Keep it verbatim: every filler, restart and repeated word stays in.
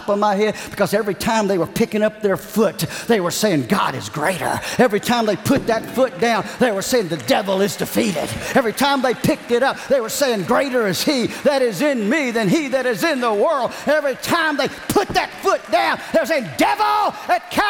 top of my head, because every time they were picking up their foot, they were saying, God is greater. Every time they put that foot down, they were saying, the devil is defeated. Every time they picked it up, they were saying, greater is he that is in me than he that is in the world. Every time they put that foot down, they were saying, devil, it